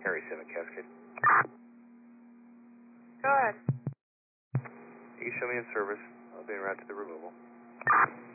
Harry 7 Cascade. Go ahead. You show me in service. I'll be en route to the removal.